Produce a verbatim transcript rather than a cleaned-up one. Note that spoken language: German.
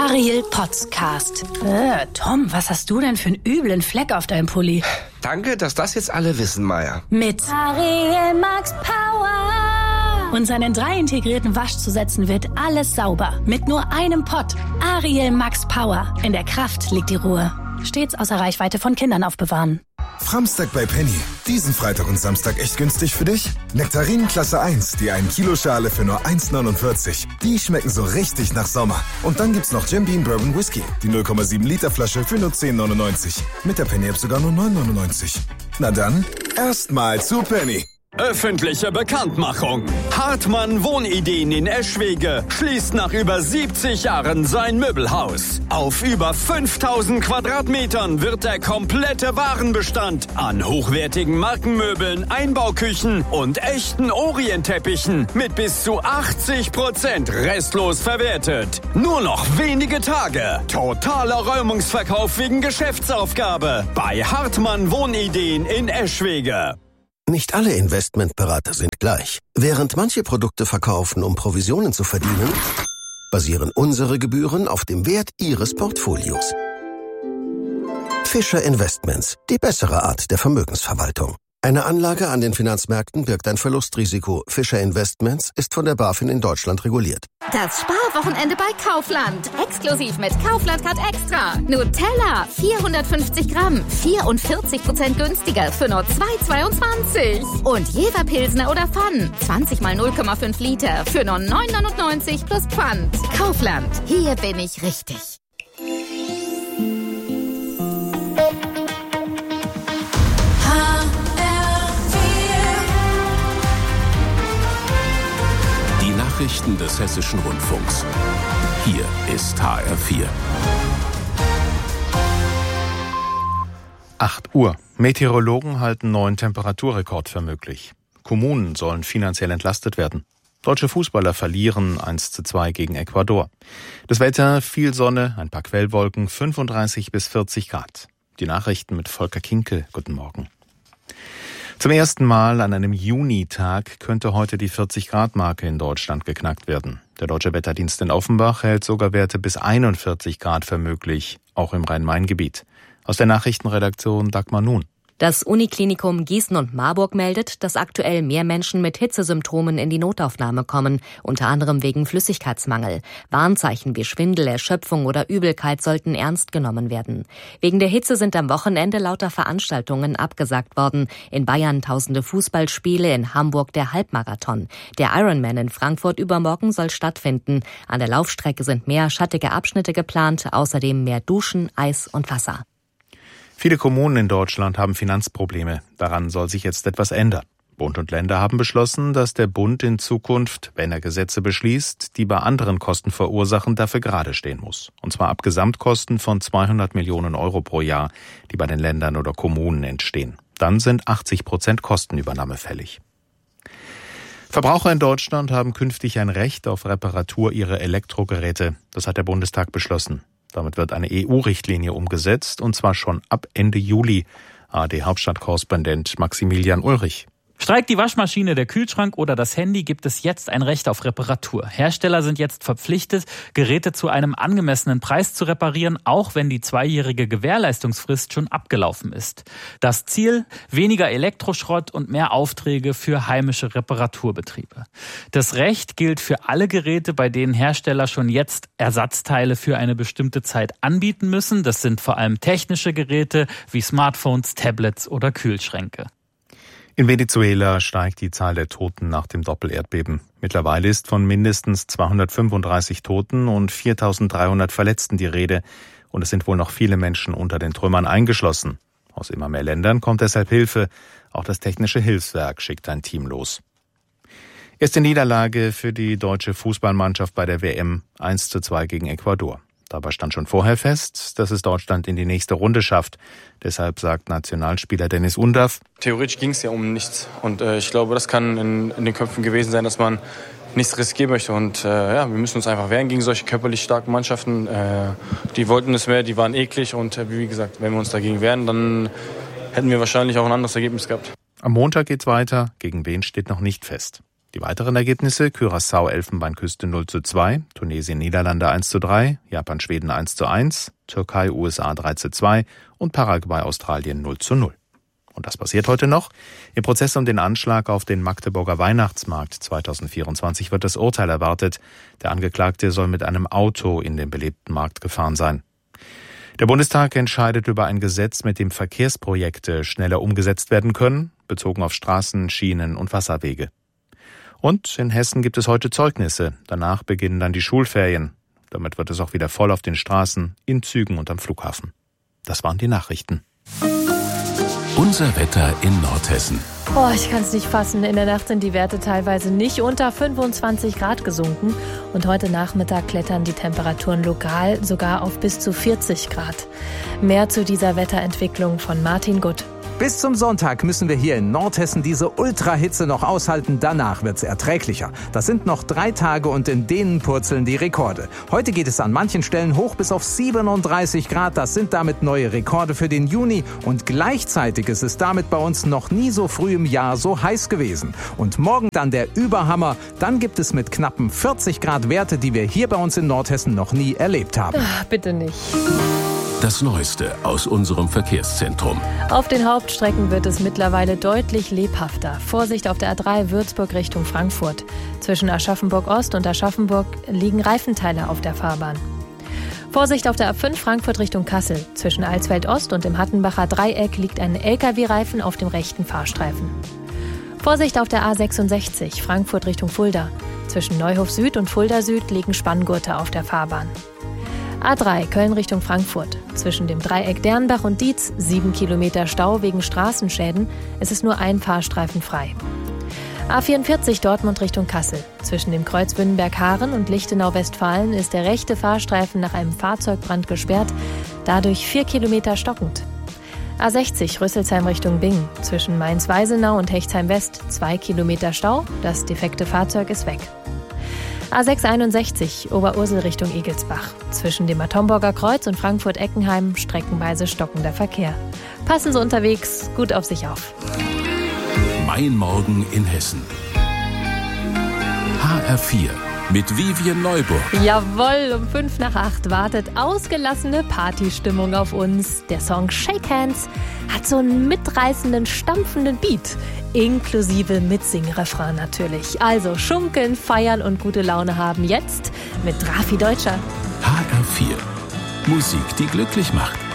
Ariel Podcast. Äh, Tom, was hast du denn für einen üblen Fleck auf deinem Pulli? Danke, dass das jetzt alle wissen, Maya. Mit Ariel Max Power. Und seinen drei integrierten Waschzusätzen wird alles sauber. Mit nur einem Pott. Ariel Max Power. In der Kraft liegt die Ruhe. Stets außer Reichweite von Kindern aufbewahren. Framstag bei Penny. Diesen Freitag und Samstag echt günstig für dich? Nektarinen Klasse eins, die ein Kilo Schale für nur eins neunundvierzig. Die schmecken so richtig nach Sommer. Und dann gibt's noch Jim Beam Bourbon Whisky. Die null Komma sieben Liter Flasche für nur zehn neunundneunzig. Mit der Penny-App sogar nur neun neunundneunzig. Na dann, erstmal zu Penny. Öffentliche Bekanntmachung. Hartmann Wohnideen in Eschwege schließt nach über siebzig Jahren sein Möbelhaus. Auf über fünftausend Quadratmetern wird der komplette Warenbestand an hochwertigen Markenmöbeln, Einbauküchen und echten Orientteppichen mit bis zu achtzig Prozent restlos verwertet. Nur noch wenige Tage. Totaler Räumungsverkauf wegen Geschäftsaufgabe bei Hartmann Wohnideen in Eschwege. Nicht alle Investmentberater sind gleich. Während manche Produkte verkaufen, um Provisionen zu verdienen, basieren unsere Gebühren auf dem Wert Ihres Portfolios. Fischer Investments, die bessere Art der Vermögensverwaltung. Eine Anlage an den Finanzmärkten birgt ein Verlustrisiko. Fischer Investments ist von der BaFin in Deutschland reguliert. Das Sparwochenende bei Kaufland. Exklusiv mit Kaufland Card Extra. Nutella, vierhundertfünfzig Gramm, vierundvierzig Prozent günstiger für nur zwei Euro zweiundzwanzig. Und Jever Pilsner oder Pfann, zwanzig mal null Komma fünf Liter für nur neun Euro neunundneunzig plus Pfand. Kaufland, hier bin ich richtig. Nachrichten des Hessischen Rundfunks. Hier ist H R vier. acht Uhr. Meteorologen halten neuen Temperaturrekord für möglich. Kommunen sollen finanziell entlastet werden. Deutsche Fußballer verlieren eins zu zwei gegen Ecuador. Das Wetter, viel Sonne, ein paar Quellwolken, fünfunddreißig bis vierzig Grad. Die Nachrichten mit Volker Kinkel. Guten Morgen. Zum ersten Mal an einem Junitag könnte heute die vierzig-Grad-Marke in Deutschland geknackt werden. Der Deutsche Wetterdienst in Offenbach hält sogar Werte bis einundvierzig Grad für möglich, auch im Rhein-Main-Gebiet. Aus der Nachrichtenredaktion Dagmar Nun. Das Uniklinikum Gießen und Marburg meldet, dass aktuell mehr Menschen mit Hitzesymptomen in die Notaufnahme kommen, unter anderem wegen Flüssigkeitsmangel. Warnzeichen wie Schwindel, Erschöpfung oder Übelkeit sollten ernst genommen werden. Wegen der Hitze sind am Wochenende lauter Veranstaltungen abgesagt worden. In Bayern tausende Fußballspiele, in Hamburg der Halbmarathon. Der Ironman in Frankfurt übermorgen soll stattfinden. An der Laufstrecke sind mehr schattige Abschnitte geplant, außerdem mehr Duschen, Eis und Wasser. Viele Kommunen in Deutschland haben Finanzprobleme. Daran soll sich jetzt etwas ändern. Bund und Länder haben beschlossen, dass der Bund in Zukunft, wenn er Gesetze beschließt, die bei anderen Kosten verursachen, dafür gerade stehen muss. Und zwar ab Gesamtkosten von zweihundert Millionen Euro pro Jahr, die bei den Ländern oder Kommunen entstehen. Dann sind achtzig Prozent Kostenübernahme fällig. Verbraucher in Deutschland haben künftig ein Recht auf Reparatur ihrer Elektrogeräte. Das hat der Bundestag beschlossen. Damit wird eine E U-Richtlinie umgesetzt, und zwar schon ab Ende Juli. A R D-Hauptstadtkorrespondent Maximilian Ulrich. Streikt die Waschmaschine, der Kühlschrank oder das Handy, gibt es jetzt ein Recht auf Reparatur. Hersteller sind jetzt verpflichtet, Geräte zu einem angemessenen Preis zu reparieren, auch wenn die zweijährige Gewährleistungsfrist schon abgelaufen ist. Das Ziel: weniger Elektroschrott und mehr Aufträge für heimische Reparaturbetriebe. Das Recht gilt für alle Geräte, bei denen Hersteller schon jetzt Ersatzteile für eine bestimmte Zeit anbieten müssen. Das sind vor allem technische Geräte wie Smartphones, Tablets oder Kühlschränke. In Venezuela steigt die Zahl der Toten nach dem Doppelerdbeben. Mittlerweile ist von mindestens zweihundertfünfunddreißig Toten und viertausenddreihundert Verletzten die Rede. Und es sind wohl noch viele Menschen unter den Trümmern eingeschlossen. Aus immer mehr Ländern kommt deshalb Hilfe. Auch das Technische Hilfswerk schickt ein Team los. Erste Niederlage für die deutsche Fußballmannschaft bei der W M, eins zu zwei gegen Ecuador. Dabei stand schon vorher fest, dass es Deutschland in die nächste Runde schafft. Deshalb sagt Nationalspieler Dennis Undaff: Theoretisch ging es ja um nichts. Und äh, ich glaube, das kann in, in den Köpfen gewesen sein, dass man nichts riskieren möchte. Und äh, ja, wir müssen uns einfach wehren gegen solche körperlich starken Mannschaften. Äh, die wollten es mehr, die waren eklig. Und äh, wie gesagt, wenn wir uns dagegen wehren, dann hätten wir wahrscheinlich auch ein anderes Ergebnis gehabt. Am Montag geht's weiter. Gegen wen steht noch nicht fest. Die weiteren Ergebnisse: Curaçao Elfenbeinküste null zu zwei, Tunesien Niederlande eins zu drei, Japan Schweden eins zu eins, Türkei U S A drei zu zwei und Paraguay Australien null zu null. Und das passiert heute noch. Im Prozess um den Anschlag auf den Magdeburger Weihnachtsmarkt zweitausendvierundzwanzig wird das Urteil erwartet. Der Angeklagte soll mit einem Auto in den belebten Markt gefahren sein. Der Bundestag entscheidet über ein Gesetz, mit dem Verkehrsprojekte schneller umgesetzt werden können, bezogen auf Straßen, Schienen und Wasserwege. Und in Hessen gibt es heute Zeugnisse. Danach beginnen dann die Schulferien. Damit wird es auch wieder voll auf den Straßen, in Zügen und am Flughafen. Das waren die Nachrichten. Unser Wetter in Nordhessen. Oh, ich kann es nicht fassen. In der Nacht sind die Werte teilweise nicht unter fünfundzwanzig Grad gesunken. Und heute Nachmittag klettern die Temperaturen lokal sogar auf bis zu vierzig Grad. Mehr zu dieser Wetterentwicklung von Martin Gutt. Bis zum Sonntag müssen wir hier in Nordhessen diese Ultrahitze noch aushalten. Danach wird's erträglicher. Das sind noch drei Tage und in denen purzeln die Rekorde. Heute geht es an manchen Stellen hoch bis auf siebenunddreißig Grad. Das sind damit neue Rekorde für den Juni. Und gleichzeitig ist es damit bei uns noch nie so früh im Jahr so heiß gewesen. Und morgen dann der Überhammer. Dann gibt es mit knappen vierzig Grad Werte, die wir hier bei uns in Nordhessen noch nie erlebt haben. Ach, bitte nicht. Das Neueste aus unserem Verkehrszentrum. Auf den Hauptstrecken wird es mittlerweile deutlich lebhafter. Vorsicht auf der A drei Würzburg Richtung Frankfurt. Zwischen Aschaffenburg Ost und Aschaffenburg liegen Reifenteile auf der Fahrbahn. Vorsicht auf der A fünf Frankfurt Richtung Kassel. Zwischen Alsfeld Ost und dem Hattenbacher Dreieck liegt ein L K W-Reifen auf dem rechten Fahrstreifen. Vorsicht auf der A sechsundsechzig Frankfurt Richtung Fulda. Zwischen Neuhof Süd und Fulda Süd liegen Spanngurte auf der Fahrbahn. A drei Köln Richtung Frankfurt. Zwischen dem Dreieck Dernbach und Dietz sieben Kilometer Stau wegen Straßenschäden. Es ist nur ein Fahrstreifen frei. A vierundvierzig Dortmund Richtung Kassel. Zwischen dem Kreuz Bünnenberg-Haaren und Lichtenau-Westfalen ist der rechte Fahrstreifen nach einem Fahrzeugbrand gesperrt. Dadurch vier Kilometer stockend. A sechzig Rüsselsheim Richtung Bingen. Zwischen Mainz-Weisenau und Hechtsheim West zwei Kilometer Stau. Das defekte Fahrzeug ist weg. A sechshunderteinundsechzig Oberursel Richtung Egelsbach. Zwischen dem Atomburger Kreuz und Frankfurt-Eckenheim streckenweise stockender Verkehr. Passen Sie unterwegs gut auf sich auf. Mein Morgen in Hessen. H R vier mit Vivian Neuburg. Jawohl, um fünf nach acht wartet ausgelassene Partystimmung auf uns. Der Song Shake Hands hat so einen mitreißenden, stampfenden Beat. Inklusive Mitsing-Refrain natürlich. Also schunkeln, feiern und gute Laune haben jetzt mit Drafi Deutscher. H R vier. Musik, die glücklich macht.